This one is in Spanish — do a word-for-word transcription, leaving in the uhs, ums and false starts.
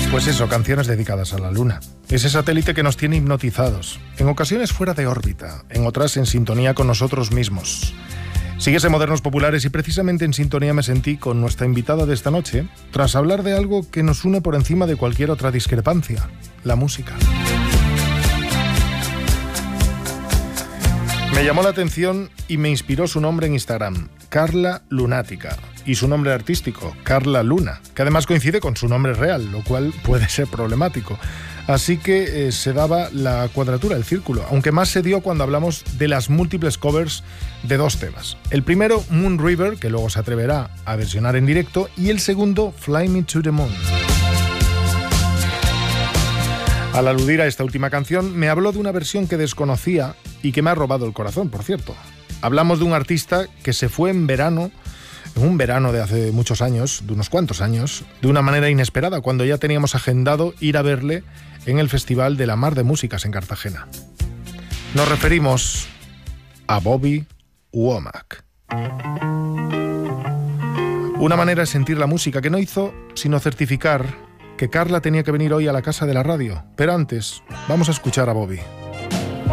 Pues eso, canciones dedicadas a la Luna. Ese satélite que nos tiene hipnotizados, en ocasiones fuera de órbita, en otras en sintonía con nosotros mismos. Sigues en Modernos Populares y precisamente en sintonía me sentí con nuestra invitada de esta noche, tras hablar de algo que nos une por encima de cualquier otra discrepancia, la música. Me llamó la atención y me inspiró su nombre en Instagram, Carla Lunática, y su nombre artístico, Carla Luna, que además coincide con su nombre real, lo cual puede ser problemático. Así que eh, se daba la cuadratura del círculo, aunque más se dio cuando hablamos de las múltiples covers de dos temas. El primero, Moon River, que luego se atreverá a versionar en directo, y el segundo, Fly Me to the Moon. Al aludir a esta última canción, me habló de una versión que desconocía y que me ha robado el corazón, por cierto. Hablamos de un artista que se fue en verano, en un verano de hace muchos años, de unos cuantos años, de una manera inesperada, cuando ya teníamos agendado ir a verle en el Festival de la Mar de Músicas en Cartagena. Nos referimos a Bobby Womack. Una manera de sentir la música que no hizo sino certificar que Carla tenía que venir hoy a la casa de la radio. Pero antes, vamos a escuchar a Bobby.